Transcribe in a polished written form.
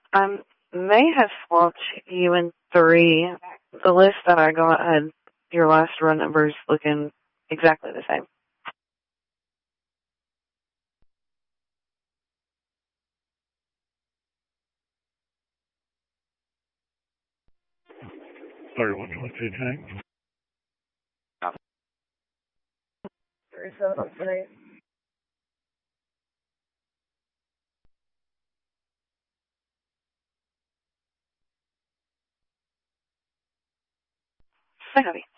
I may have swapped you in 3. The list that I got had your last run numbers looking exactly the same. Sorry, what did you say? 37 Say, honey.